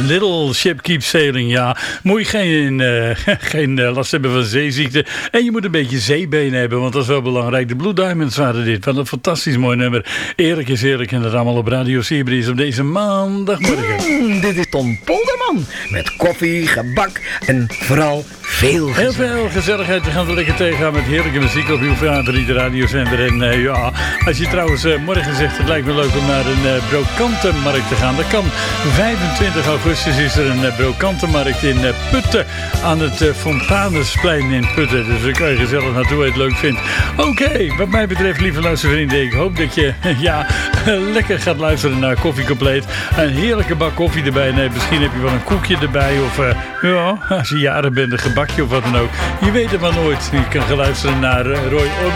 Little Ship Keeps Sailing, ja. Moet je geen last hebben van zeeziekte. En je moet een beetje zeebenen hebben, want dat is wel belangrijk. De Blue Diamonds waren dit. Wat een fantastisch mooi nummer. Eerlijk is eerlijk en dat allemaal op Radio Seabreeze op deze maandagmorgen. Dit is Tom Polderman met koffie, gebak en vooral veel gezelligheid. Heel veel gezelligheid. We gaan er lekker tegenaan met heerlijke muziek op uw favoriete radiozender. En ja, als je trouwens morgen zegt, het lijkt me leuk om naar een brokantenmarkt te gaan. Dat kan. 25 augustus is er een brokantenmarkt in Putten aan het Fontanesplein in Putten. Dus daar kan je gezellig naartoe als je het leuk vindt. Oké, wat mij betreft, lieve luistervrienden, ik hoop dat je lekker gaat luisteren naar Koffie Compleet. Een heerlijke bak koffie erbij. Nee, misschien heb je wel een koekje erbij of als je jarig bent, een gebakje of wat dan ook. Je weet het maar nooit. Je kan gaan luisteren naar Roy